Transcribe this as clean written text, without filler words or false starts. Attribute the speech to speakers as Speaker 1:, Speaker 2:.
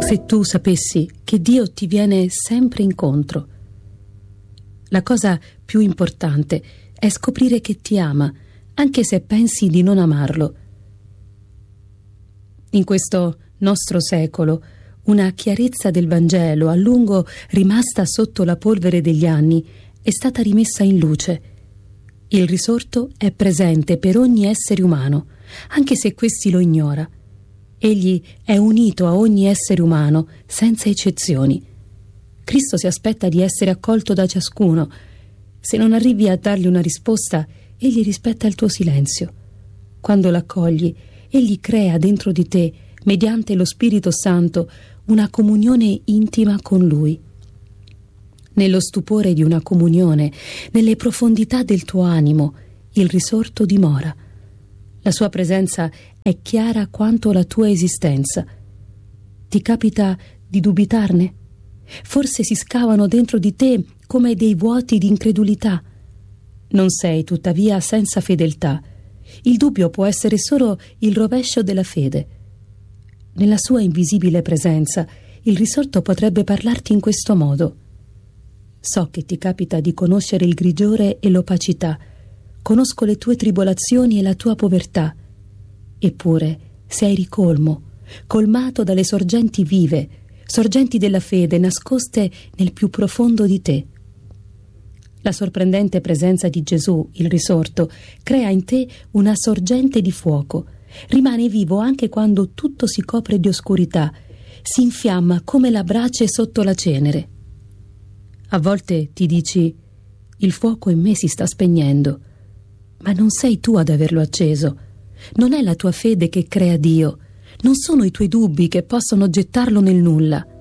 Speaker 1: Se tu sapessi che Dio ti viene sempre incontro. La cosa più importante è scoprire che ti ama, anche se pensi di non amarlo. In questo nostro secolo, una chiarezza del Vangelo, a lungo rimasta sotto la polvere degli anni, è stata rimessa in luce. Il risorto è presente per ogni essere umano, anche se questi lo ignora. Egli è unito a ogni essere umano, senza eccezioni. Cristo si aspetta di essere accolto da ciascuno. Se non arrivi a dargli una risposta, egli rispetta il tuo silenzio. Quando l'accogli, egli crea dentro di te, mediante lo Spirito Santo, una comunione intima con Lui. Nello stupore di una comunione, nelle profondità del tuo animo, il risorto dimora. La sua presenza è chiara quanto la tua esistenza. Ti capita di dubitarne? Forse si scavano dentro di te come dei vuoti di incredulità. Non sei tuttavia senza fedeltà. Il dubbio può essere solo il rovescio della fede. Nella sua invisibile presenza, il risorto potrebbe parlarti in questo modo. So che ti capita di conoscere il grigiore e l'opacità. Conosco le tue tribolazioni e la tua povertà. Eppure sei ricolmo, colmato dalle sorgenti vive, sorgenti della fede nascoste nel più profondo di te. La sorprendente presenza di Gesù, il risorto, crea in te una sorgente di fuoco. Rimane vivo anche quando tutto si copre di oscurità, si infiamma come la brace sotto la cenere. A volte ti dici: il fuoco in me si sta spegnendo, ma non sei tu ad averlo acceso. Non è la tua fede che crea Dio, non sono i tuoi dubbi che possono gettarlo nel nulla.